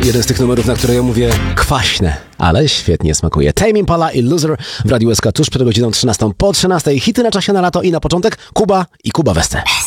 Jeden z tych numerów, na które ja mówię kwaśne, ale świetnie smakuje. Tame Impala i Loser w Radiu SK tuż przed godziną 13. Po 13 hity na czasie na lato i na początek Kuba i Kuba Weste.